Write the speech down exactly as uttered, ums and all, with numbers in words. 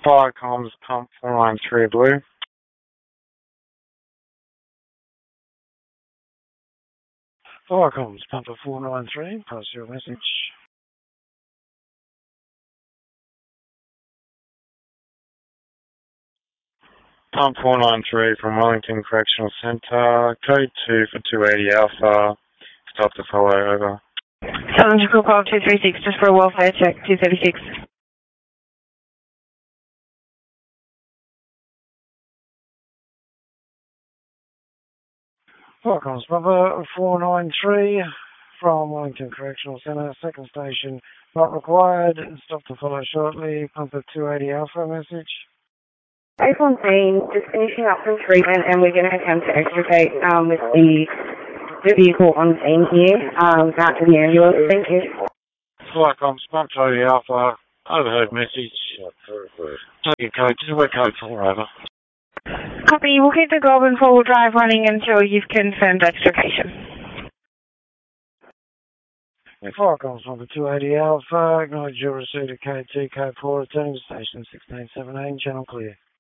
Fire comms, pump four nine three blue. Fire comms, pump four nine three, pass your message. Pump four nine three from Wellington Correctional Centre, code two for two eighty Alpha, stop the follow, over. Southern School Call two three six, just for a welfare check, two thirty-six. Welcome, Papa four nine three from Wellington Correctional Centre, second station, not required, stop to follow shortly, pump at two eighty Alpha message. eight one three, just finishing up from treatment and we're going to attempt to extricate um, with the, the vehicle on scene here, um, out to the ambulance, thank you. Welcome, pump two eighty Alpha, overheard message, take your code, just work code four, over. Copy, we'll keep the Goulburn four-wheel drive running until you've confirmed extrication. Welcome, number two eighty Alpha, acknowledge your receipt of K T code four, returning to station sixteen seventeen, channel clear.